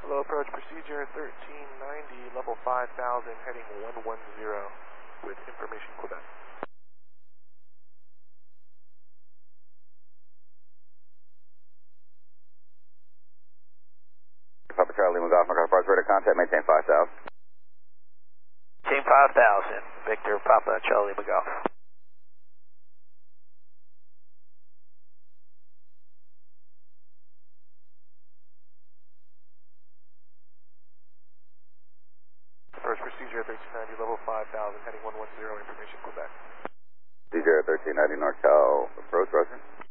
Hello, approach procedure 1390, level 5000, heading 110 with information Quebec. Papa Charlie Lima Golf, Macar Parts, ready to contact, maintain 5000. Team 5000, Victor Papa Charlie Lima Golf. Approach procedure 1390, level 5000, heading 110, information Quebec. Procedure 1390 NorCal, approach, Roger.